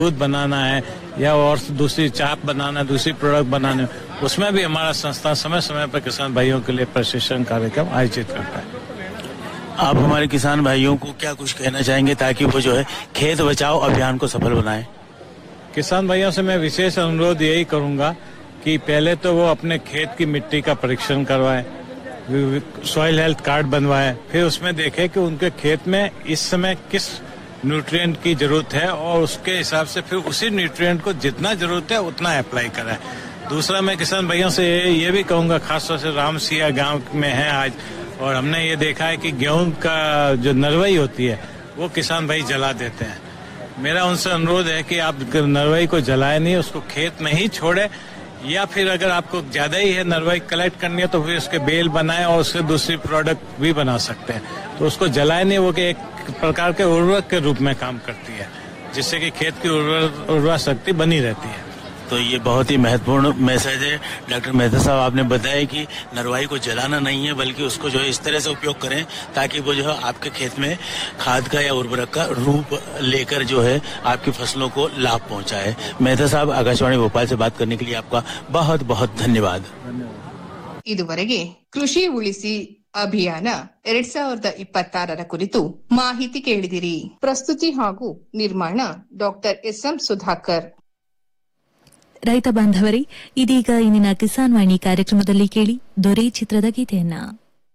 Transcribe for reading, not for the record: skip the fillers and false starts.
दूध बनाना है या और दूसरी चाप बनाना है, दूसरी प्रोडक्ट बनाने, उसमें भी हमारा संस्था समय समय पर किसान भाइयों के लिए प्रशिक्षण कार्यक्रम आयोजित करता है। आप हमारे किसान भाइयों को क्या कुछ कहना चाहेंगे ताकि वो जो है खेत बचाओ अभियान को सफल बनाएं? किसान भाइयों से मैं विशेष अनुरोध यही करूंगा कि पहले तो वो अपने खेत की मिट्टी का परीक्षण करवाएं, सॉइल हेल्थ कार्ड बनवाएं, फिर उसमें देखें कि उनके खेत में इस समय किस न्यूट्रिएंट की जरूरत है और उसके हिसाब से फिर उसी न्यूट्रिएंट को जितना जरूरत है उतना अप्लाई करें। दूसरा मैं किसान भाइयों से ये भी कहूंगा, खासतौर से रामसिया गांव में है आज, और हमने ये देखा है कि गेहूं का जो नरवई होती है वो किसान भाई जला देते हैं। मेरा उनसे अनुरोध है कि आप नरवई को जलाए नहीं, उसको खेत में ही छोड़े, या फिर अगर आपको ज्यादा ही है नरवई कलेक्ट करनी है तो फिर उसके बेल बनाए और उससे दूसरी प्रोडक्ट भी बना सकते हैं। तो उसको जलाए नहीं, वो कि एक प्रकार के उर्वरक के रूप में काम करती है, जिससे कि खेत की उर्वरा शक्ति बनी रहती है। तो ये बहुत ही महत्वपूर्ण मैसेज है डॉक्टर मेहता साहब, आपने बताया कि नरवाई को जलाना नहीं है बल्कि उसको जो है इस तरह से उपयोग करें ताकि वो जो है आपके खेत में खाद का या उर्वरक का रूप लेकर जो है आपकी फसलों को लाभ पहुंचाए। मेहता साहब, आकाशवाणी भोपाल से बात करने के लिए आपका बहुत बहुत धन्यवाद। ಇದುವರೆಗೆ ಕೃಷಿ ಉಳಿಸಿ ಅಭಿಯಾನ 2026 ಕುರಿತು ಮಾಹಿತಿ ಕೇಳಿದಿರಿ. ಪ್ರಸ್ತುತಿ ಹಾಗೂ ನಿರ್ಮಾಣ ಡಾಕ್ಟರ್ ಎಸ್ಎಂ ಸುಧಾಕರ್. ರೈತ ಬಾಂಧವರೇ, ಇದೀಗ ಇಂದಿನ ಕಿಸಾನ್ ವಾಣಿ ಕಾರ್ಯಕ್ರಮದಲ್ಲಿ ಕೇಳಿ ದೊರೆ ಚಿತ್ರದ ಗೀತೆಯನ್ನ.